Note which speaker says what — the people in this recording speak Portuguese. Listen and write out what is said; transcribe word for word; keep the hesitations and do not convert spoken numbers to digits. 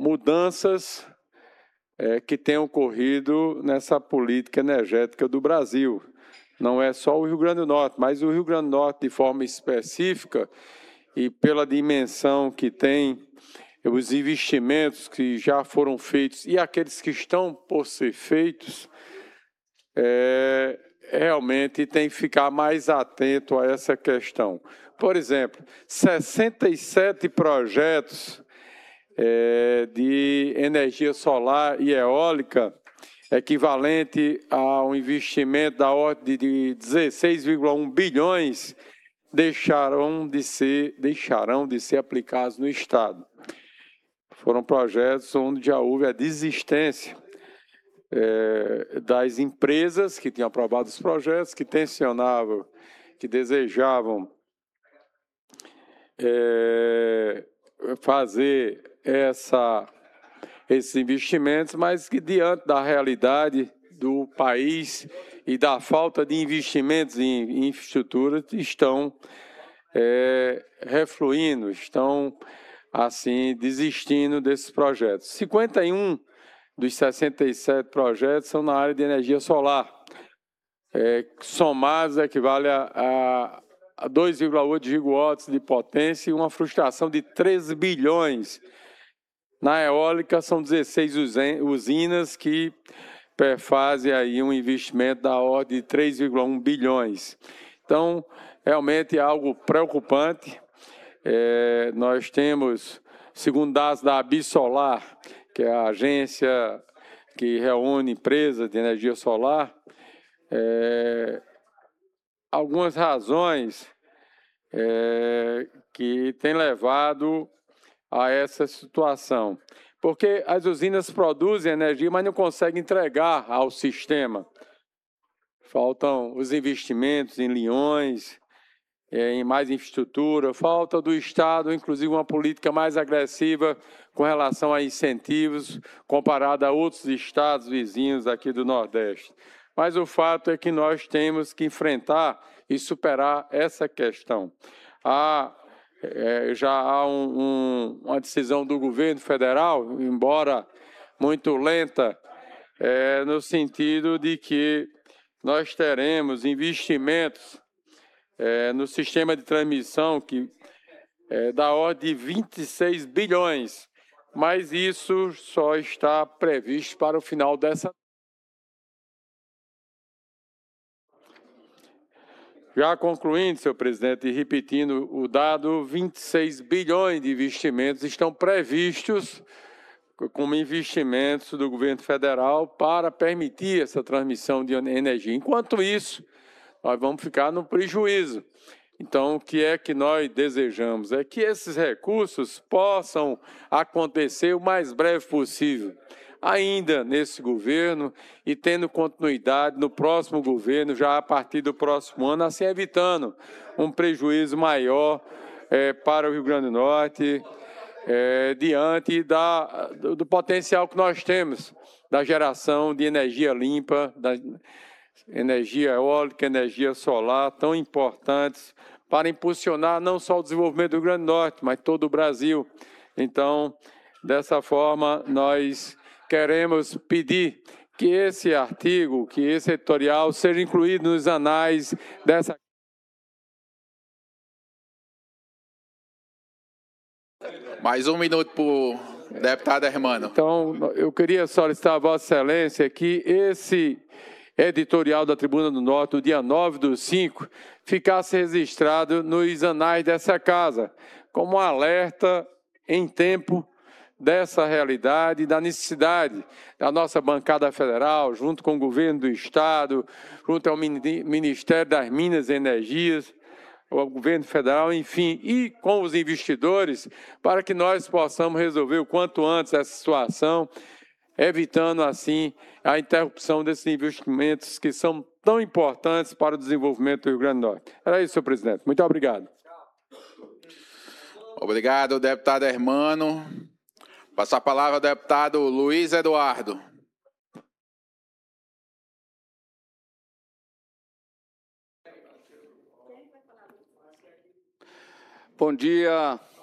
Speaker 1: mudanças é, que têm ocorrido nessa política energética do Brasil. Não é só o Rio Grande do Norte, mas o Rio Grande do Norte, de forma específica, e pela dimensão que tem, os investimentos que já foram feitos e aqueles que estão por ser feitos, é, realmente tem que ficar mais atento a essa questão. Por exemplo, sessenta e sete projetos é, de energia solar e eólica, equivalente a um investimento da ordem de dezesseis vírgula um bilhões, deixarão de ser, deixarão de ser aplicados no Estado. Foram projetos onde já houve a desistência é, das empresas que tinham aprovado os projetos, que tensionavam, que desejavam é, fazer essa, esses investimentos, mas que, diante da realidade do país e da falta de investimentos em infraestrutura, estão é, refluindo, estão assim, desistindo desses projetos. cinquenta e um dos sessenta e sete projetos são na área de energia solar. É, somados, equivale a, a dois vírgula oito gigawatts de potência e uma frustração de treze bilhões. Na eólica, são dezesseis usinas que fazem aí um investimento da ordem de três vírgula um bilhões. Então, realmente é algo preocupante. É, nós temos, segundo dados da Absolar, que é a agência que reúne empresas de energia solar, é, algumas razões é, que têm levado a essa situação. Porque as usinas produzem energia, mas não conseguem entregar ao sistema. Faltam os investimentos em linhões, em mais infraestrutura, falta do Estado, inclusive, uma política mais agressiva com relação a incentivos, comparada a outros estados vizinhos aqui do Nordeste. Mas o fato é que nós temos que enfrentar e superar essa questão. Há, é, já há um, um, uma decisão do governo federal, embora muito lenta, é, no sentido de que nós teremos investimentos É, no sistema de transmissão, que é da ordem de vinte e seis bilhões, mas isso só está previsto para o final dessa. Já concluindo, senhor presidente, e repetindo o dado, vinte e seis bilhões de investimentos estão previstos como investimentos do governo federal para permitir essa transmissão de energia. Enquanto isso, nós vamos ficar no prejuízo. Então, o que é que nós desejamos? É que esses recursos possam acontecer o mais breve possível, ainda nesse governo e tendo continuidade no próximo governo, já a partir do próximo ano, assim evitando um prejuízo maior é, para o Rio Grande do Norte, é, diante da, do, do potencial que nós temos da geração de energia limpa, da energia eólica, energia solar, tão importantes para impulsionar não só o desenvolvimento do Rio Grande do Norte, mas todo o Brasil. Então, dessa forma, nós queremos pedir que esse artigo, que esse editorial seja incluído nos anais dessa...
Speaker 2: Mais um minuto para o deputado Hermano.
Speaker 1: Então, eu queria solicitar a Vossa Excelência que esse editorial da Tribuna do Norte, do dia nove do cinco, ficasse registrado nos anais dessa casa, como um alerta em tempo dessa realidade, da necessidade da nossa bancada federal, junto com o governo do Estado, junto ao Ministério das Minas e Energias, o governo federal, enfim, e com os investidores, para que nós possamos resolver o quanto antes essa situação, evitando, assim, a interrupção desses investimentos que são tão importantes para o desenvolvimento do Rio Grande do Norte. Era isso, senhor presidente. Muito obrigado.
Speaker 2: Obrigado, deputado Hermano. Passo a palavra ao deputado Luiz Eduardo.
Speaker 3: Bom dia,